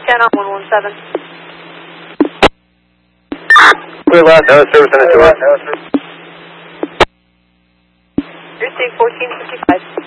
10 on 117. Clear last, no service in the 2. Receive 1455.